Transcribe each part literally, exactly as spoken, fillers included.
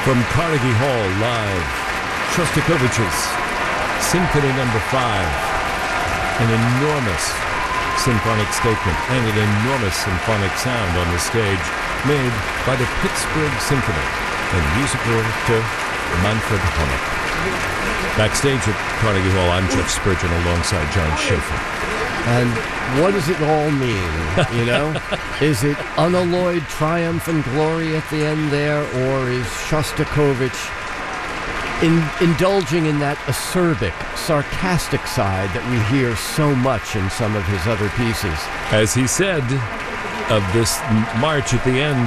From Carnegie Hall live, Shostakovich's Symphony Number Five, an enormous symphonic statement and an enormous symphonic sound on the stage made by the Pittsburgh Symphony and music director Manfred Honeck. Backstage at Carnegie Hall, I'm Jeff Spurgeon alongside John Schaefer. And what does it all mean, you know? Is it unalloyed triumph and glory at the end there, or is Shostakovich in, indulging in that acerbic, sarcastic side that we hear so much in some of his other pieces? As he said of this march at the end,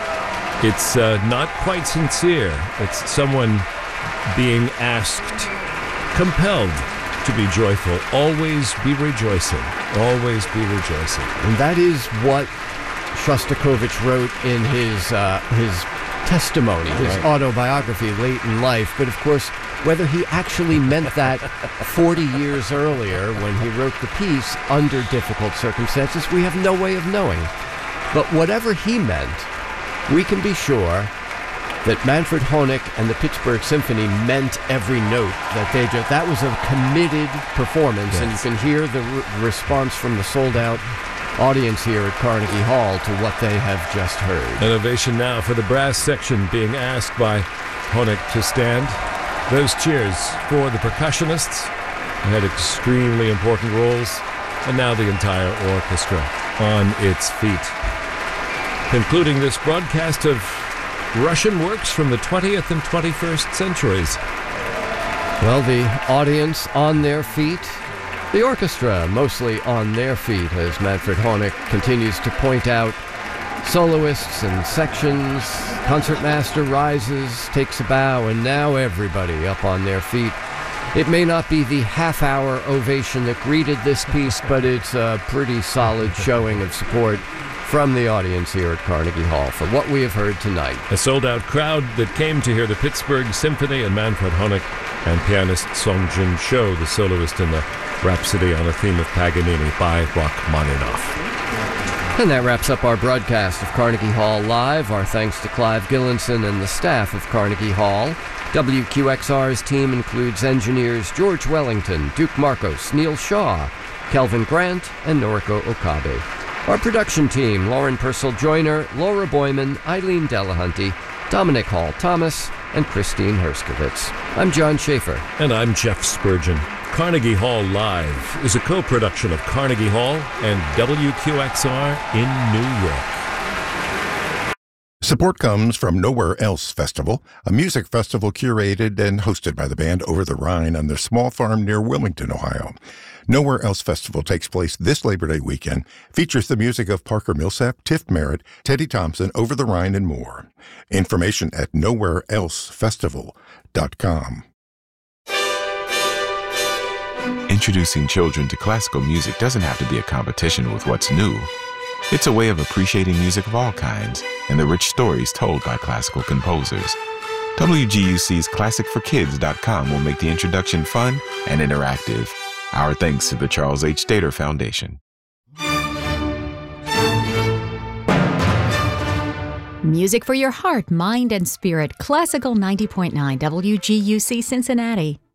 it's uh, not quite sincere. It's someone being asked, compelled to be joyful. Always be rejoicing. Always be rejoicing. And that is what Shostakovich wrote in his uh, his testimony, his right. autobiography late in life. But of course, whether he actually meant that forty years earlier when he wrote the piece under difficult circumstances, we have no way of knowing. But whatever he meant, we can be sure that Manfred Honeck and the Pittsburgh Symphony meant every note that they just, that was a committed performance, yes. And you can hear the re- response from the sold-out audience here at Carnegie Hall to what they have just heard. An ovation now for the brass section being asked by Honeck to stand. Those cheers for the percussionists who had extremely important roles, and now the entire orchestra on its feet. Concluding this broadcast of Russian works from the twentieth and twenty-first centuries. Well, the audience on their feet, the orchestra mostly on their feet, as Manfred Honeck continues to point out soloists and sections. Concertmaster rises, takes a bow, and now everybody up on their feet. It may not be the half-hour ovation that greeted this piece, but it's a pretty solid showing of support from the audience here at Carnegie Hall for what we have heard tonight. A sold-out crowd that came to hear the Pittsburgh Symphony and Manfred Honeck and pianist Song Jun Cho, the soloist in the Rhapsody on a Theme of Paganini by Rachmaninoff. And that wraps up our broadcast of Carnegie Hall Live. Our thanks to Clive Gillinson and the staff of Carnegie Hall. W Q X R's team includes engineers George Wellington, Duke Marcos, Neil Shaw, Kelvin Grant, and Noriko Okabe. Our production team, Lauren Purcell-Joyner, Laura Boyman, Eileen Delahunty, Dominic Hall-Thomas, and Christine Herskovitz. I'm John Schaefer. And I'm Jeff Spurgeon. Carnegie Hall Live is a co-production of Carnegie Hall and W Q X R in New York. Support comes from Nowhere Else Festival, a music festival curated and hosted by the band Over the Rhine on their small farm near Wilmington, Ohio. Nowhere Else Festival takes place this Labor Day weekend, features the music of Parker Millsap, Tiff Merritt, Teddy Thompson, Over the Rhine, and more. Information at nowhere else festival dot com. Introducing children to classical music doesn't have to be a competition with what's new. It's a way of appreciating music of all kinds and the rich stories told by classical composers. W G U C's classic for kids dot com will make the introduction fun and interactive. Our thanks to the Charles H. Stater Foundation. Music for your heart, mind, and spirit. Classical ninety point nine W G U C Cincinnati.